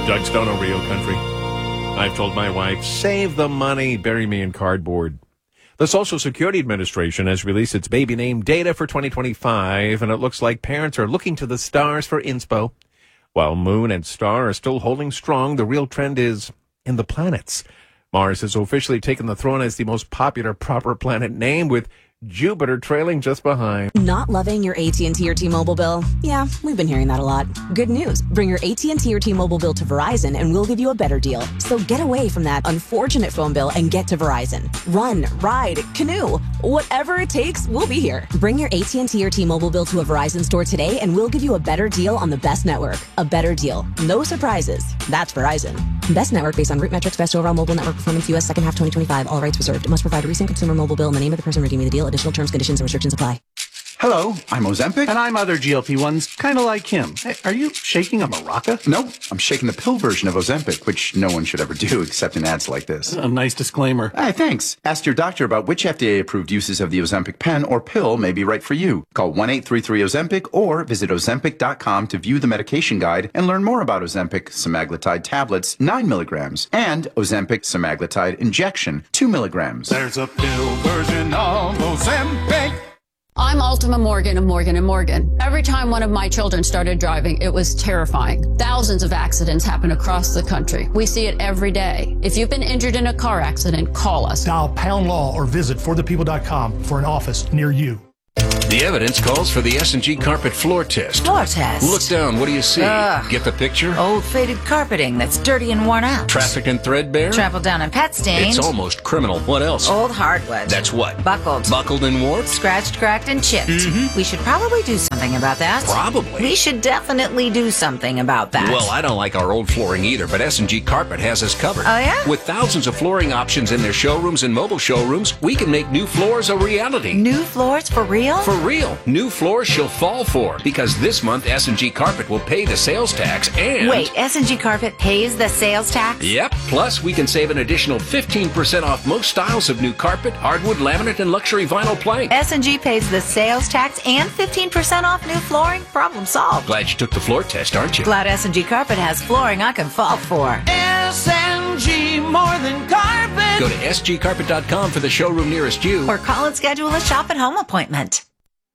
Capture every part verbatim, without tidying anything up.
Doug Stone on Real Country. I've told my wife, save the money, bury me in cardboard. The Social Security Administration has released its baby name data for twenty twenty-five, and it looks like parents are looking to the stars for inspo. While Moon and Star are still holding strong, the real trend is in the planets. Mars has officially taken the throne as the most popular proper planet name, with Jupiter trailing just behind. Not loving your A T and T or T-Mobile bill? Yeah, we've been hearing that a lot. Good news. Bring your A T and T or T-Mobile bill to Verizon and we'll give you a better deal. So get away from that unfortunate phone bill and get to Verizon. Run, ride, canoe. Whatever it takes, we'll be here. Bring your A T and T or T-Mobile bill to a Verizon store today and we'll give you a better deal on the best network. A better deal. No surprises. That's Verizon. Best network based on root metrics, best overall mobile network performance, U S second half twenty twenty-five. All rights reserved. It must provide a recent consumer mobile bill and the name of the person redeeming the deal. Additional terms, conditions, and restrictions apply. Hello, I'm Ozempic. And I'm other G L P ones, kind of like him. Hey, are you shaking a maraca? No, I'm shaking the pill version of Ozempic, which no one should ever do except in ads like this. A nice disclaimer. Hey, thanks. Ask your doctor about which F D A-approved uses of the Ozempic pen or pill may be right for you. Call one eight three three Ozempic or visit Ozempic dot com to view the medication guide and learn more about Ozempic semaglutide tablets, nine milligrams, and Ozempic semaglutide injection, two milligrams. There's a pill version of Ozempic. I'm Ultima Morgan of Morgan and Morgan. Every time one of my children started driving, it was terrifying. Thousands of accidents happen across the country. We see it every day. If you've been injured in a car accident, call us. Dial pound law or visit for the people dot com for an office near you. The evidence calls for the S and G carpet floor test. Floor test? Look down. What do you see? Ugh. Get the picture? Old faded carpeting that's dirty and worn out. Traffic and threadbare? Trampled down and pet stained. It's almost criminal. What else? Old hardwood. That's what? Buckled. Buckled and warped? Scratched, cracked, and chipped. Mm-hmm. We should probably do something about that. Probably. We should definitely do something about that. Well, I don't like our old flooring either, but S and G Carpet has us covered. Oh, yeah? With thousands of flooring options in their showrooms and mobile showrooms, we can make new floors a reality. New floors for real? For real. New floors she'll fall for, because this month S and G Carpet will pay the sales tax and... Wait, S and G Carpet pays the sales tax? Yep. Plus, we can save an additional fifteen percent off most styles of new carpet, hardwood, laminate, and luxury vinyl plank. S and G pays the sales tax and fifteen percent off new flooring? Problem solved. Glad you took the floor test, aren't you? Glad S and G Carpet has flooring I can fall for. S and G more than carpet. Go to S G carpet dot com for the showroom nearest you. Or call and schedule a shop at home appointment.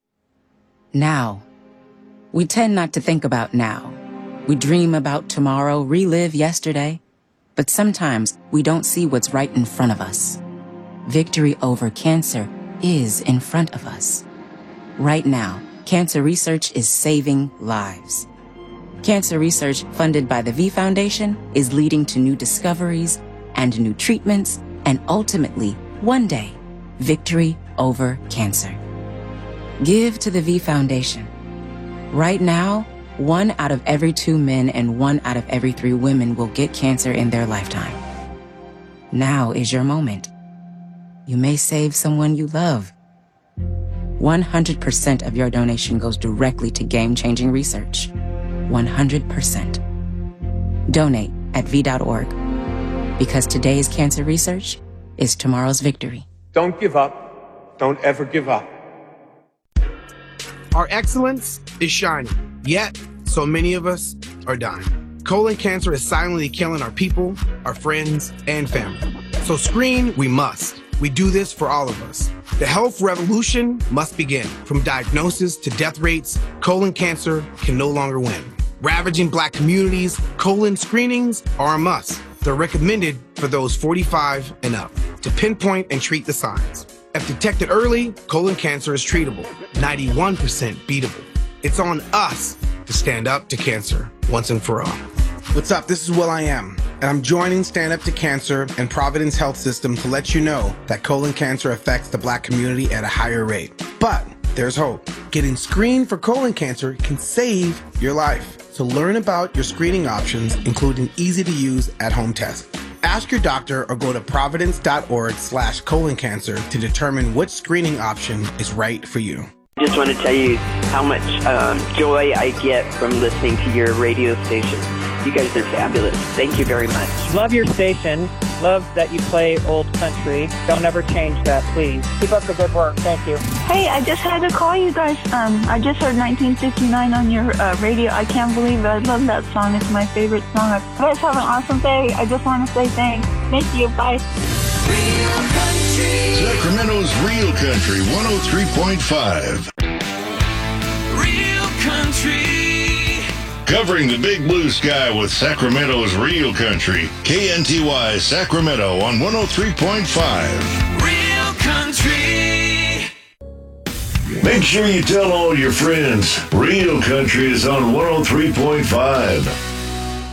Now. We tend not to think about now. We dream about tomorrow, relive yesterday. But sometimes we don't see what's right in front of us. Victory over cancer is in front of us. Right now, cancer research is saving lives. Cancer research funded by the V Foundation is leading to new discoveries and new treatments and ultimately, one day, victory over cancer. Give to the V Foundation. Right now, one out of every two men and one out of every three women will get cancer in their lifetime. Now is your moment. You may save someone you love. one hundred percent of your donation goes directly to game-changing research. one hundred percent. Donate at V dot org. Because today's cancer research is tomorrow's victory. Don't give up. Don't ever give up. Our excellence is shining, yet so many of us are dying. Colon cancer is silently killing our people, our friends, and family. So screen we must. We do this for all of us. The health revolution must begin. From diagnosis to death rates, colon cancer can no longer win. Ravaging Black communities, colon screenings are a must. They're recommended for those forty-five and up to pinpoint and treat the signs. If detected early, colon cancer is treatable, ninety-one percent beatable. It's on us to stand up to cancer once and for all. What's up? This is Will I Am, and I'm joining Stand Up to Cancer and Providence Health System to let you know that colon cancer affects the Black community at a higher rate. But there's hope. Getting screened for colon cancer can save your life. So learn about your screening options, including easy-to-use at-home tests. Ask your doctor or go to providence dot org slash colon cancer to determine which screening option is right for you. I just want to tell you how much um, joy I get from listening to your radio station. You guys are fabulous. Thank you very much. Love your station. Love that you play old country. Don't ever change that, please. Keep up the good work. Thank you. Hey, I just had to call you guys. Um, I just heard nineteen fifty-nine on your uh, radio. I can't believe it. I love that song. It's my favorite song. You guys have an awesome day. I just want to say thanks. Thank you. Bye. Real Country. Sacramento's Real Country one oh three point five. Real Country. Covering the big blue sky with Sacramento's Real Country. K N T Y Sacramento on one oh three point five. Real Country. Make sure you tell all your friends. Real Country is on one oh three point five.